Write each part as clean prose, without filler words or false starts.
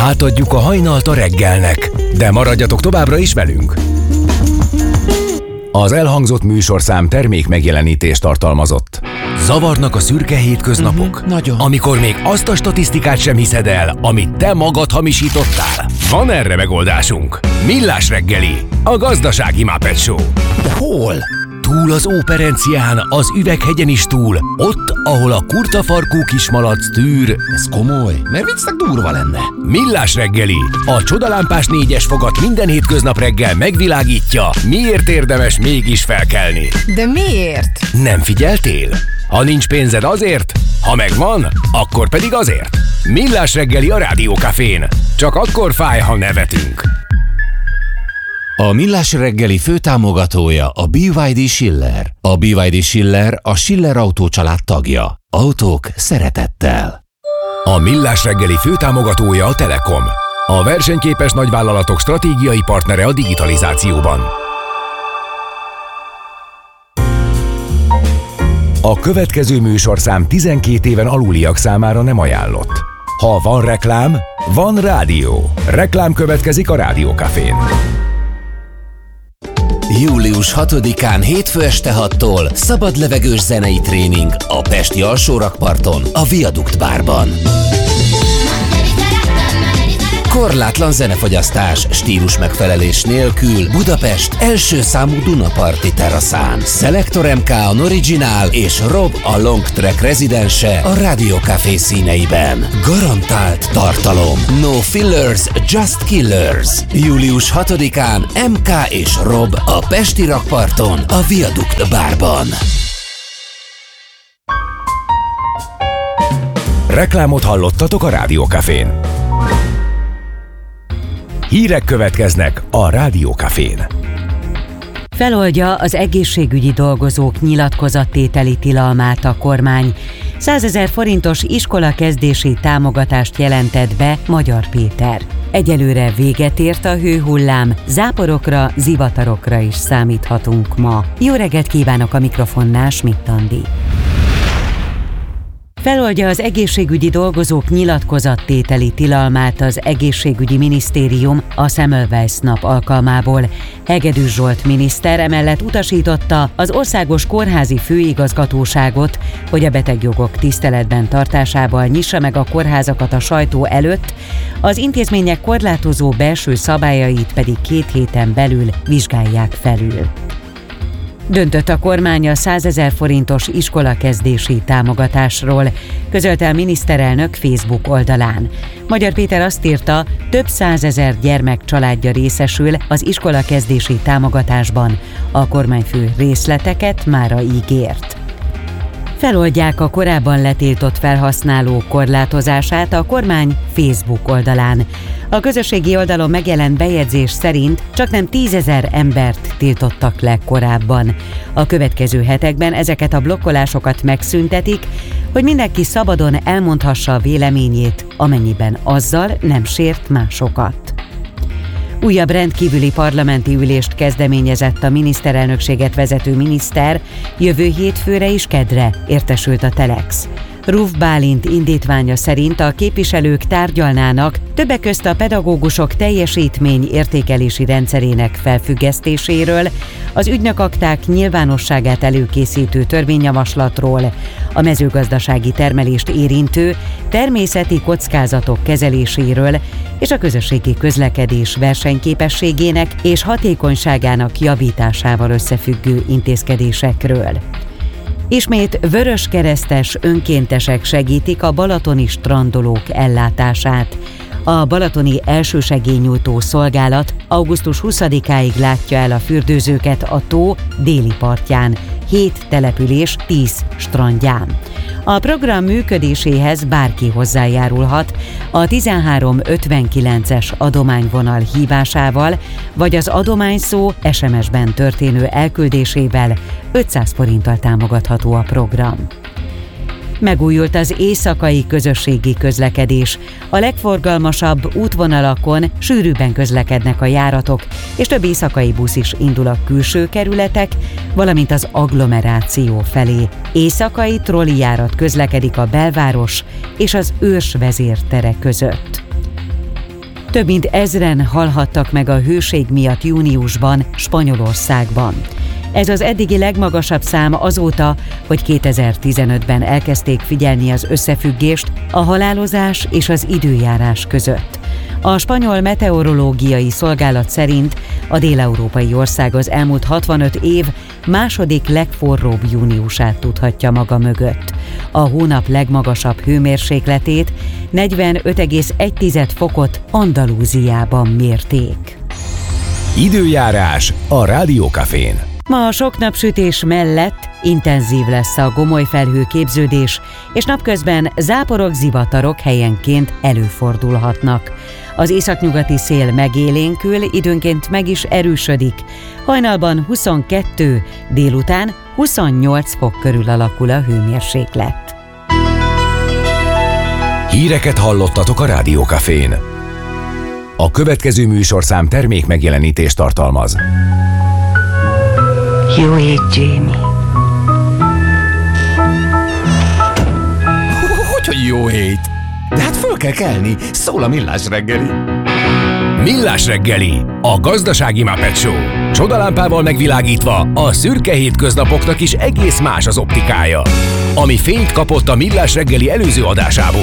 Átadjuk a hajnalt a reggelnek, de maradjatok továbbra is velünk. Az elhangzott műsorszám termék megjelenítést tartalmazott. Zavarnak a szürke hétköznapok? Nagyon. Amikor még azt a statisztikát sem hiszed el, amit te magad hamisítottál? Van erre megoldásunk. Millás reggeli, a gazdasági Muppet Show. De hol? Túl az Óperencián, az Üveghegyen is túl, ott, ahol a kurtafarkú kismalac tűr. Ez komoly, mert viccnek durva lenne. Millás reggeli, a csodalámpás 4-es fogat minden hétköznap reggel megvilágítja, miért érdemes mégis felkelni. De miért? Nem figyeltél? Ha nincs pénzed azért, ha megvan, akkor pedig azért. Millás reggeli a Rádiókafén. Csak akkor fáj, ha nevetünk. A Millás reggeli főtámogatója a BYD Schiller. A BYD Schiller a Schiller Autó család tagja. Autók szeretettel. A Millás reggeli főtámogatója a Telekom. A versenyképes nagyvállalatok stratégiai partnere a digitalizációban. A következő műsorszám 12 éven aluliak számára nem ajánlott. Ha van reklám, van rádió. Reklám következik a Rádiókafén. Július 6-án hétfő este 6-tól szabadlevegős zenei tréning a pesti alsórakparton, a Viadukt bárban. Korlátlan zenefogyasztás, stílus megfelelés nélkül Budapest első számú Dunaparti teraszán. Selector MK a Original és Rob a Long Track rezidense a Rádiókafé színeiben. Garantált tartalom. No fillers, just killers. Július 6-án MK és Rob a pesti rakparton, a Viadukt bárban. Reklámot hallottatok a Rádiókafén. Hírek következnek a Rádiókafén. Feloldja az egészségügyi dolgozók nyilatkozattételi tilalmát a kormány. 100 000 forintos iskolakezdési támogatást jelentett be Magyar Péter. Egyelőre véget ért a hőhullám, záporokra, zivatarokra is számíthatunk ma. Jó reggelt kívánok, a mikrofonnál Schmidt Andi. Feloldja az egészségügyi dolgozók nyilatkozattételi tilalmát az egészségügyi minisztérium a Semmelweis nap alkalmából. Hegedűs Zsolt miniszter emellett utasította az Országos Kórházi Főigazgatóságot, hogy a betegjogok tiszteletben tartásával nyissa meg a kórházakat a sajtó előtt, az intézmények korlátozó belső szabályait pedig 2 héten belül vizsgálják felül. Döntött a kormány a 100 000 forintos iskolakezdési támogatásról, közölte a miniszterelnök Facebook oldalán. Magyar Péter azt írta, több 100 000 gyermek családja részesül az iskolakezdési támogatásban. A kormányfő részleteket mára ígért. Feloldják a korábban letiltott felhasználók korlátozását a kormány Facebook oldalán. A közösségi oldalon megjelent bejegyzés szerint csaknem 10 000 embert tiltottak le korábban. A következő hetekben ezeket a blokkolásokat megszüntetik, hogy mindenki szabadon elmondhassa a véleményét, amennyiben azzal nem sért másokat. Újabb rendkívüli parlamenti ülést kezdeményezett a miniszterelnökséget vezető miniszter, jövő hétfőre és kedre, értesült a Telex. Ruf Bálint indítványa szerint a képviselők tárgyalnának többek közt a pedagógusok teljesítmény értékelési rendszerének felfüggesztéséről, az ügynökakták nyilvánosságát előkészítő törvényjavaslatról, a mezőgazdasági termelést érintő természeti kockázatok kezeléséről és a közösségi közlekedés versenyképességének és hatékonyságának javításával összefüggő intézkedésekről. Ismét vöröskeresztes önkéntesek segítik a balatoni strandolók ellátását. A balatoni elsősegélynyújtó szolgálat augusztus 20-áig látja el a fürdőzőket a tó déli partján, 7 település 10 strandján. A program működéséhez bárki hozzájárulhat a 1359-es adományvonal hívásával, vagy az adományszó SMS-ben történő elküldésével. 500 forinttal támogatható a program. Megújult az éjszakai közösségi közlekedés. A legforgalmasabb útvonalakon sűrűbben közlekednek a járatok, és több éjszakai busz is indul a külső kerületek, valamint az agglomeráció felé. Éjszakai trollijárat közlekedik a belváros és az Őrs vezértere között. Több mint 1000-en halhattak meg a hőség miatt júniusban Spanyolországban. Ez az eddigi legmagasabb szám azóta, hogy 2015-ben elkezdték figyelni az összefüggést a halálozás és az időjárás között. A spanyol meteorológiai szolgálat szerint a dél-európai ország az elmúlt 65 év második legforróbb júniusát tudhatja maga mögött. A hónap legmagasabb hőmérsékletét 45,1 fokot Andalúziában mérték. Időjárás a Rádiókafén. Ma a sok napsütés mellett intenzív lesz a gomoly felhőképződés, és napközben záporok, zivatarok helyenként előfordulhatnak. Az északnyugati szél megélénkül, időnként meg is erősödik. Hajnalban 22, délután 28 fok körül alakul a hőmérséklet. Híreket hallottatok a Rádiókafén. A következő műsorszám termék megjelenítést tartalmaz. Jó ég, Jamie. Hogy jó hét! De hát föl kell kelni, szól a Millás reggeli. Millás reggeli, a gazdasági Muppet Show. Csodalámpával megvilágítva a szürke hétköznapoknak is egész más az optikája. Ami fényt kapott a Millás reggeli előző adásából.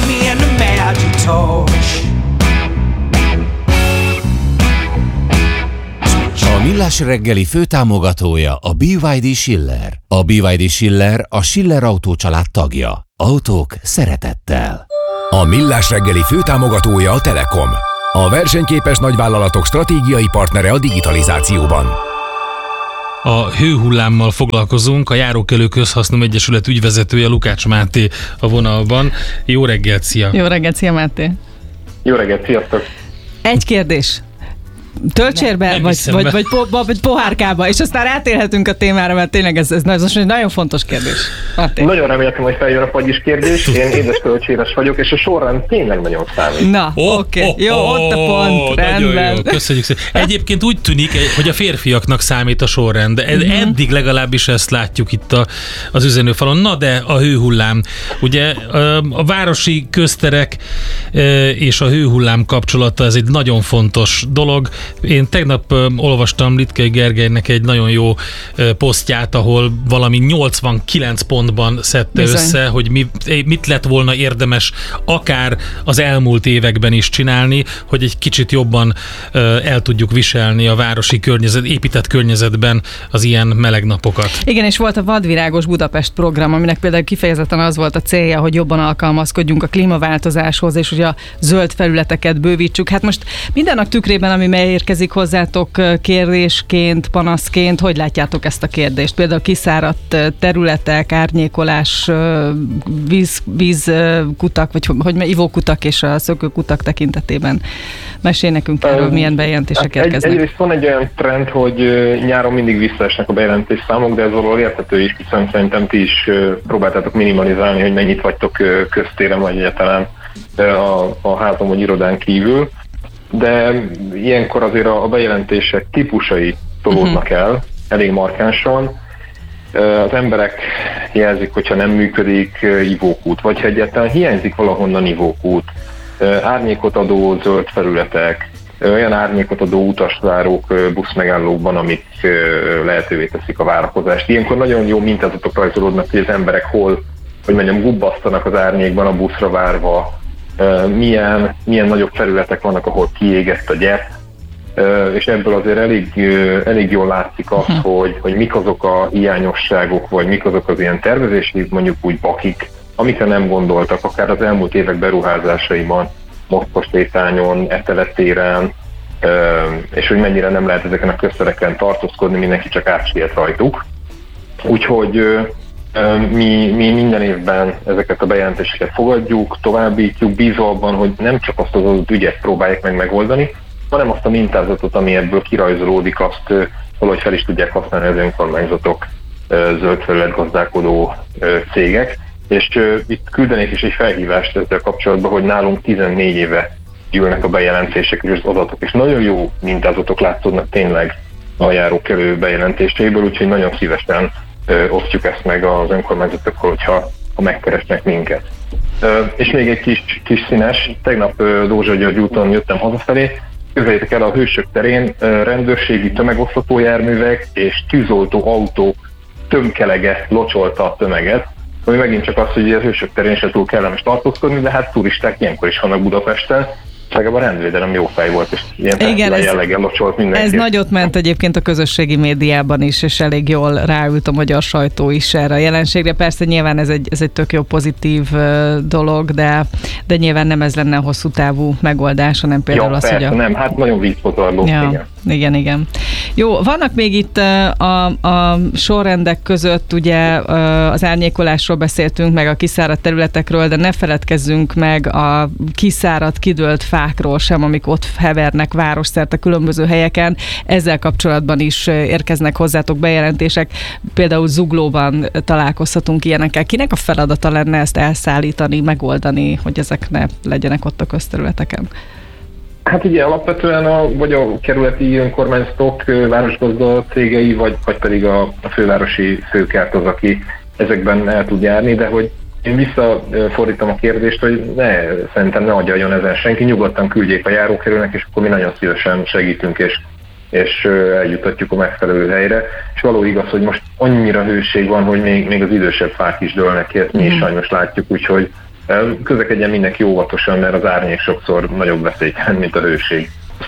A Millás reggeli főtámogatója a BYD Schiller. A BYD Schiller a Schiller Autó család tagja. Autók szeretettel. A Millás reggeli főtámogatója a Telekom. A versenyképes nagyvállalatok stratégiai partnere a digitalizációban. A hőhullámmal foglalkozunk, a Járókelő Közhasznú Egyesület ügyvezetője Lukács Máté a vonalban. Jó reggelt, szia! Jó reggelt, szia Máté! Jó reggelt, sziasztok! Egy kérdés. Töltsérbe, vagy pohárkába, és aztán rátérhetünk a témára, mert tényleg ez most egy nagyon fontos kérdés. Máté. Nagyon reméltem, hogy feljön a fagyis kérdés. Én édes töltséres vagyok, és a sorrend tényleg nagyon számít. Na, oké. Jó, ott a pont, rendben. Jó, köszönjük szépen. Egyébként úgy tűnik, hogy a férfiaknak számít a sorrend. Eddig legalábbis ezt látjuk itt az üzenőfalon. Na de a hőhullám. Ugye a városi közterek és a hőhullám kapcsolata, ez egy nagyon fontos dolog. Én tegnap olvastam Litkei Gergelynek egy nagyon jó posztját, ahol valami 89 pontban szedte össze, hogy mit lett volna érdemes akár az elmúlt években is csinálni, hogy egy kicsit jobban el tudjuk viselni a városi épített környezetben az ilyen meleg napokat. Igen, és volt a Vadvirágos Budapest program, aminek például kifejezetten az volt a célja, hogy jobban alkalmazkodjunk a klímaváltozáshoz, és hogy a zöld felületeket bővítsük. Hát most mindennek tükrében, ami érkezik hozzátok kérdésként, panaszként, hogy látjátok ezt a kérdést? Például kiszáradt területek, árnyékolás, vízkutak, vagy ivókutak és a szökőkutak tekintetében. Mesélj nekünk erről, milyen bejelentések érkeznek. Egyrészt van egy olyan trend, hogy nyáron mindig visszaesnek a bejelentés számok, de ez valahol érthető is, hiszen szerintem ti is próbáltátok minimalizálni, hogy mennyit vagytok köztéren, vagy egyáltalán a házon vagy irodán kívül. De ilyenkor azért a bejelentések típusai tolódnak el elég markánsan. Az emberek jelzik, hogyha nem működik ivókút, vagy ha egyáltalán hiányzik valahonnan ivókút, árnyékot adó zöld felületek, olyan árnyékot adó utasvárók buszmegállókban, amik lehetővé teszik a várakozást. Ilyenkor nagyon jó mintázatok rajzolódnak, hogy az emberek hol, hogy mondjam, gubbasztanak az árnyékban a buszra várva, milyen nagyobb felületek vannak, ahol kiégett a gyep, és ebből azért elég jól látszik az, hogy mik azok a hiányosságok, vagy mik azok az ilyen tervezési, mondjuk úgy bakik, amikre nem gondoltak, akár az elmúlt évek beruházásaiban, Moszkva-sétányon, Etelet-téren, és hogy mennyire nem lehet ezeken a köztereken tartózkodni, mindenki csak átsiet rajtuk. Úgyhogy mi minden évben ezeket a bejelentéseket fogadjuk, továbbítjuk, bízva abban, hogy nem csak azt az adott ügyet próbálják meg megoldani, hanem azt a mintázatot, ami ebből kirajzolódik, azt valahogy fel is tudják használni az önkormányzatok, zöld felületgazdálkodó cégek. És itt küldenék is egy felhívást ezzel kapcsolatban, hogy nálunk 14 éve gyűlnek a bejelentések és az adatok, és nagyon jó mintázatok látszódnak tényleg a járókelő bejelentéseiből, úgyhogy nagyon szívesen osztjuk ezt meg az önkormányzatokkal, ha megkeresnek minket. És még egy kis színes, tegnap Dózsa György úton jöttem hazafelé, képzeljétek el, a Hősök terén rendőrségi tömegosztató járművek és tűzoltó autók tömkelege locsolta a tömeget, ami megint csak az, hogy a Hősök terén se túl kellemes tartózkodni, de hát turisták ilyenkor is vannak Budapesten, legalább a rendvédelem jó fej volt, és ilyen jelleggel locsolt mindenki. Ez nagyot ment egyébként a közösségi médiában is, és elég jól ráült a magyar sajtó is erre a jelenségre. Persze nyilván ez egy tök jó pozitív dolog, de nyilván nem ez lenne a hosszú távú megoldás, hanem például az, hogy nem, hát nagyon vízpotarló. Igen. Jó, vannak még itt a sorrendek között, ugye az árnyékolásról beszéltünk, meg a kiszáradt területekről, de ne feledkezzünk meg a kiszáradt, kidőlt fákról sem, amik ott hevernek városszerte különböző helyeken. Ezzel kapcsolatban is érkeznek hozzátok bejelentések. Például Zuglóban találkozhatunk ilyenekkel. Kinek a feladata lenne ezt elszállítani, megoldani, hogy ezek ne legyenek ott a közterületeken? Hát ugye alapvetően vagy a kerületi önkormányzatok, városgazda cégei, vagy pedig a fővárosi főkert az, aki ezekben el tud járni, de hogy én visszafordítom a kérdést, hogy szerintem ne agyaljon ezen senki, nyugodtan küldjék a járókerülnek, és akkor mi nagyon szívesen segítünk, és eljutatjuk a megfelelő helyre. És való igaz, hogy most annyira hőség van, hogy még az idősebb fák is dőlnek ki, ezt mi is sajnos látjuk, úgyhogy közlekedjen mindenki óvatosan, mert az árnyék sokszor nagyobb veszély, mint a hőség.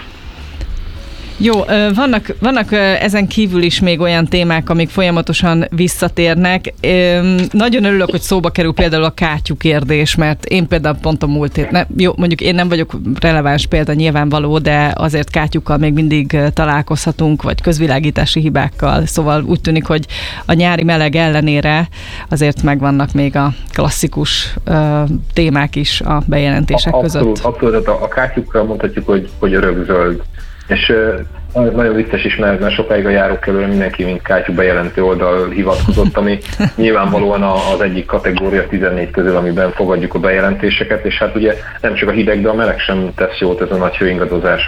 Jó, vannak ezen kívül is még olyan témák, amik folyamatosan visszatérnek. Nagyon örülök, hogy szóba kerül például a kátyú kérdés, mert én például pont a múlt hét, jó, mondjuk én nem vagyok releváns példa nyilvánvaló, de azért kátyúkkal még mindig találkozhatunk, vagy közvilágítási hibákkal. Szóval úgy tűnik, hogy a nyári meleg ellenére azért megvannak még a klasszikus témák is a bejelentések között. Abszolút, a kátyúkkal mondhatjuk, hogy örökzöld. És nagyon vicces is, mert sokáig a járókelőre mindenki, mint kátyú bejelentő oldal hivatkozott, ami nyilvánvalóan az egyik kategória 14 közül, amiben fogadjuk a bejelentéseket, és hát ugye nem csak a hideg, de a meleg sem tesz jót ez a nagy hőingadozás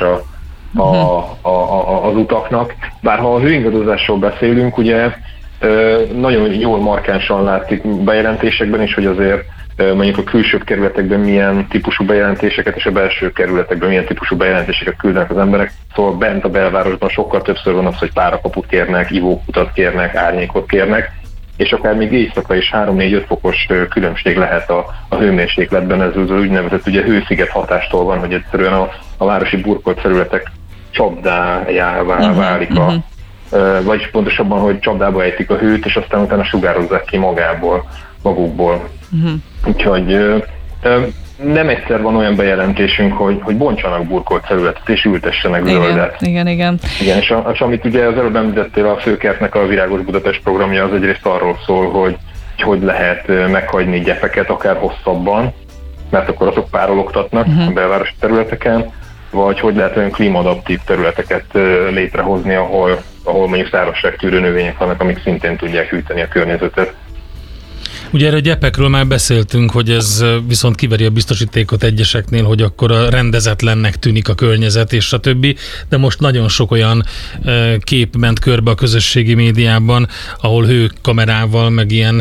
az utaknak. Bár ha a hőingadozásról beszélünk, ugye nagyon jól markánsan látszik bejelentésekben is, hogy azért mondjuk a külső kerületekben milyen típusú bejelentéseket, és a belső kerületekben milyen típusú bejelentéseket küldenek az emberek. Szóval bent a belvárosban sokkal többször van az, hogy párakaput kérnek, ivókutat kérnek, árnyékot kérnek, és akár még éjszaka is 3-4-5 fokos különbség lehet a hőmérsékletben. Ez az úgynevezett ugye hősziget hatástól van, hogy egyszerűen a városi burkolt területek csapdájává válik vagyis pontosabban, hogy csapdába ejtik a hőt, és aztán utána sugározzák ki magukból. Úgyhogy nem egyszer van olyan bejelentésünk, hogy bontsanak burkolt területet és ültessenek zöldet. Igen, és amit ugye az előbb említettél, a Főkertnek a Virágos Budapest programja az egyrészt arról szól, hogy lehet meghagyni gyepeket akár hosszabban, mert akkor azok párologtatnak a belvárosi területeken, vagy hogy lehet olyan klímaadaptív területeket létrehozni, ahol mondjuk szárazságtűrő növények vannak, amik szintén tudják hűteni a környezetet. Ugye erre a gyepekről már beszéltünk, hogy ez viszont kiveri a biztosítékot egyeseknél, hogy akkor a rendezetlennek tűnik a környezet és a többi, de most nagyon sok olyan kép ment körbe a közösségi médiában, ahol hőkamerával, meg ilyen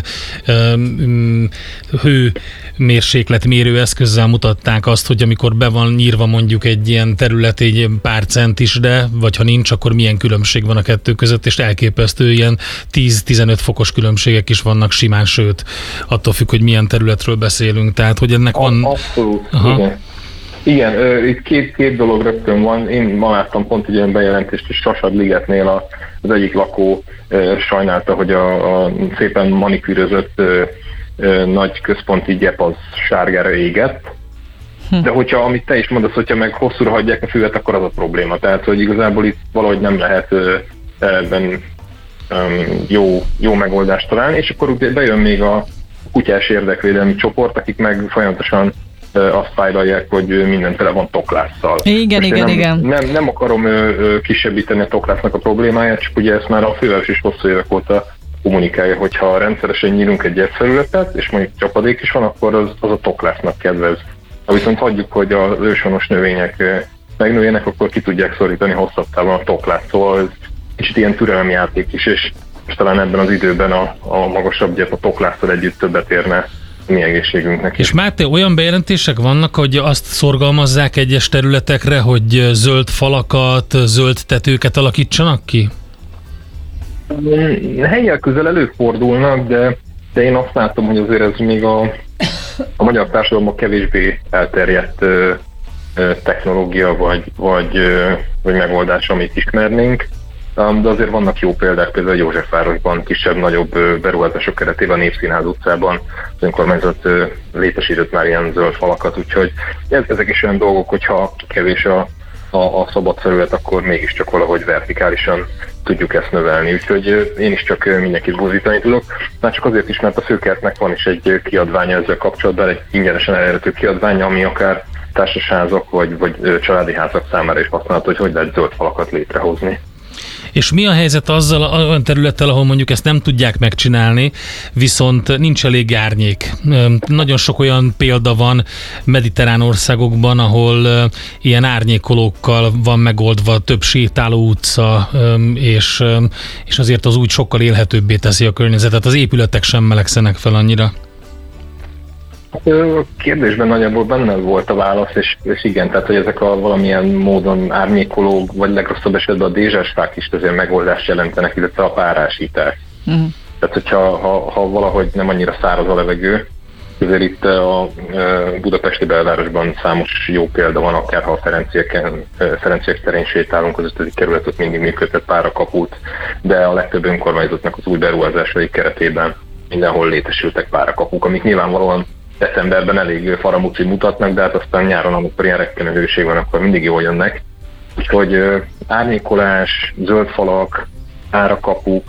hőmérsékletmérő eszközzel mutatták azt, hogy amikor be van nyírva mondjuk egy ilyen terület egy pár centisre, vagy ha nincs, akkor milyen különbség van a kettő között, és elképesztő ilyen 10-15 fokos különbségek is vannak simán, sőt, attól függ, hogy milyen területről beszélünk, tehát hogy ennek van... Abszolút, igen. Itt két dolog rögtön van. Én ma láttam pont egy olyan bejelentést, és Sasad-ligetnél az egyik lakó sajnálta, hogy a szépen manikűrözött nagy központi gyep az sárgára égett. De hogyha, amit te is mondasz, hogyha meg hosszúra hagyják a füvet, akkor az a probléma. Tehát, hogy igazából itt valahogy nem lehet ebben jó megoldást találni, és akkor bejön még a kutyás érdekvédelmi csoport, akik meg folyamatosan azt fájlalják, hogy minden tele van toklásszal. Igen. Nem akarom kisebbíteni a toklásznak a problémáját, csak ugye ezt már a főváros is hosszú évek óta kommunikálja, hogyha rendszeresen nyírunk egy gyepfelületet, és mondjuk csapadék is van, akkor az a toklásznak kedvez. Ha viszont hagyjuk, hogy az őshonos növények megnőjenek, akkor ki tudják szorítani hosszabb távon a toklászt. Szóval ez kicsit ilyen türelemjáték is, és talán ebben az időben a magasabb gyep a toklásszal együtt többet érne mi egészségünknek. És Máté, olyan bejelentések vannak, hogy azt szorgalmazzák egyes területekre, hogy zöld falakat, zöld tetőket alakítsanak ki? Helyiek közel előfordulnak, de én azt látom, hogy azért ez még a magyar társadalomban kevésbé elterjedt technológia vagy megoldás, amit ismernénk. De azért vannak jó példák, például Józsefvárosban, kisebb-nagyobb beruházások keretében a Népszínház utcában az önkormányzat létesített már ilyen zöld falakat, úgyhogy ezek is olyan dolgok, hogyha kevés a szabad felület, akkor mégiscsak valahogy vertikálisan tudjuk ezt növelni. Úgyhogy én is csak mindenkit buzdítani tudok. Már csak azért is, mert a Főkertnek van is egy kiadványa ezzel kapcsolatban, egy ingyenesen elérhető kiadványa, ami akár társasházak vagy családi házak számára is használható, hogy lehet zöld falakat létrehozni. És mi a helyzet azzal olyan területtel, ahol mondjuk ezt nem tudják megcsinálni, viszont nincs elég árnyék? Nagyon sok olyan példa van mediterrán országokban, ahol ilyen árnyékolókkal van megoldva több sétáló utca, és azért az úgy sokkal élhetőbbé teszi a környezetet. Az épületek sem melegszenek fel annyira. A kérdésben nagyjából benne volt a válasz, és igen, tehát hogy ezek a valamilyen módon árnyékoló, vagy legrosszabb esetben a dézsásfák is azért megoldást jelentenek, illetve a párásítás. Tehát hogyha ha valahogy nem annyira száraz a levegő, azért itt a budapesti belvárosban számos jó példa van, akár ha a Ferenciek terén sétálunk, az 5. kerületet mindig működtet párakaput, de a legtöbb önkormányzatnak az új beruházásai keretében mindenhol létesültek párakapuk, amik nyilvánvalóan decemberben elég faramúci mutatnak, de hát aztán nyáron, amikor ilyen rekkenő hőség van, akkor mindig jól jönnek. Úgyhogy árnyékolás, zöld falak, párakapuk,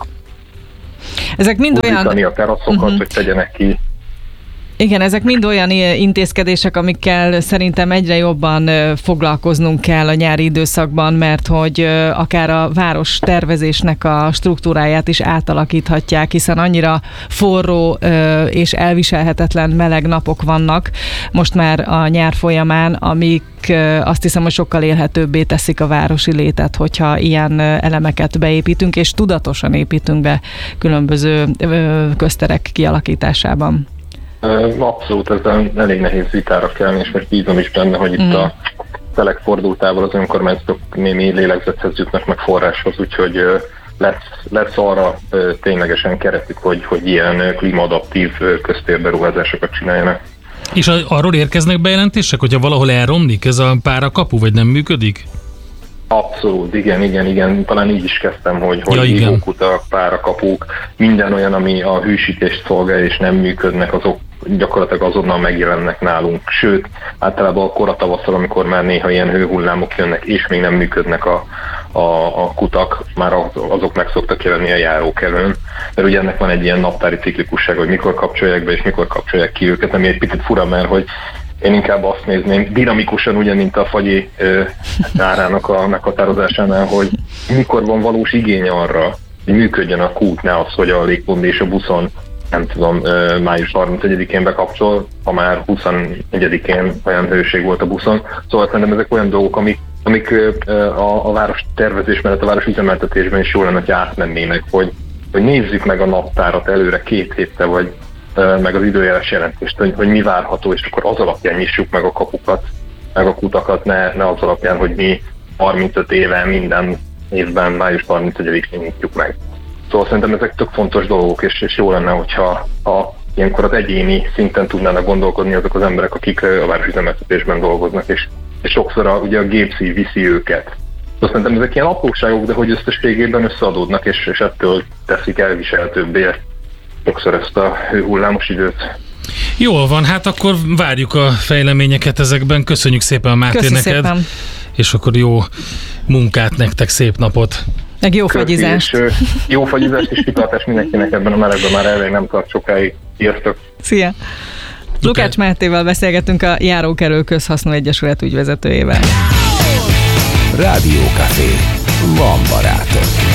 ezek mind olyan... a teraszokat, hogy tegyenek ki. Igen, ezek mind olyan intézkedések, amikkel szerintem egyre jobban foglalkoznunk kell a nyári időszakban, mert hogy akár a város tervezésnek a struktúráját is átalakíthatják, hiszen annyira forró és elviselhetetlen meleg napok vannak most már a nyár folyamán, amik azt hiszem, hogy sokkal élhetőbbé teszik a városi létet, hogyha ilyen elemeket beépítünk, és tudatosan építünk be különböző közterek kialakításában. Abszolút, ezzel elég nehéz vitára kelni, és most bízom is benne, hogy itt a szelek fordultával az önkormányzatok némi lélegzethez jutnak meg forráshoz, úgyhogy lesz arra ténylegesen keretük, hogy ilyen klímaadaptív köztérberuházásokat csináljanak. És arról érkeznek bejelentések, hogyha valahol elromlik ez a párakapu, vagy nem működik? Abszolút, igen. Talán így is kezdtem, hogy égókutak, párakapuk, minden olyan, ami a hűsítést szolgálja és nem működnek, azok gyakorlatilag azonnal megjelennek nálunk. Sőt, általában a koratavasszal, amikor már néha ilyen hőhullámok jönnek, és még nem működnek a kutak, már azok meg szoktak jelenni a járókelőn. Mert ugye ennek van egy ilyen naptári ciklikusság, hogy mikor kapcsolják be és mikor kapcsolják ki őket, ami egy picit fura, mert hogy én inkább azt nézném dinamikusan, ugye, mint a fagyi árának a meghatározásánál, hogy mikor van valós igény arra, hogy működjön a kút, ne az, hogy a légkondi és a buszon, nem tudom, május 31-én bekapcsol, ha már 21-én olyan hőség volt a buszon. Szóval szerintem ezek olyan dolgok, amik a város tervezés mellett a város üzemeltetésben is jól lenne, hogy átmennének, hogy nézzük meg a naptárat előre 2 héttel, vagy meg az időjárás jelentést, hogy mi várható, és akkor az alapján nyissuk meg a kapukat, meg a kutakat, ne az alapján, hogy mi 35 éve minden évben május 31-én nyitjuk meg. Szóval szerintem ezek tök fontos dolgok, és jó lenne, hogyha ilyenkor az egyéni szinten tudnának gondolkodni azok az emberek, akik a városüzemeltetésben dolgoznak, és sokszor ugye a gépszív viszi őket. Szóval szerintem ezek ilyen apróságok, de hogy összességében összeadódnak, és ettől teszik elviselhetőbbé sokszor ezt a hőhullámos időt. Jól van, hát akkor várjuk a fejleményeket ezekben. Köszönjük szépen a Máté neked. Szépen. És akkor jó munkát nektek, szép napot. Meg jó fagyizást. Jó fagyizást és kitartást mindenkinek ebben a melegben, már elég nem tart sokáig. Sziasztok! Szia! Lukács Mátéval beszélgettünk, a Járókelő Közhasznú Egyesület ügyvezetőjével. Rádiókafé. Van barátom.